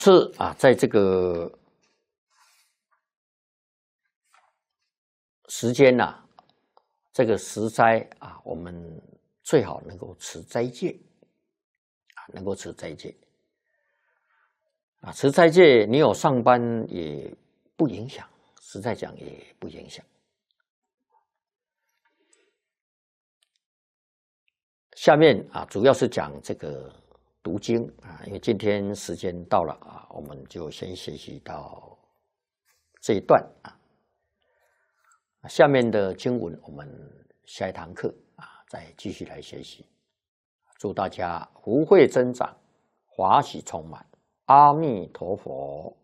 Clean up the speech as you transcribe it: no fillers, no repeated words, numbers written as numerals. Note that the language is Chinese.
是啊，在这个时间呐、这个时斋啊，我们最好能够持斋戒啊，能够持斋戒啊，持斋戒，你有上班也不影响，实在讲也不影响。下面啊，主要是讲这个读经啊，因为今天时间到了啊，我们就先学习到这一段啊。下面的经文，我们下一堂课啊，再继续来学习。祝大家福慧增长，华喜充满。阿弥陀佛。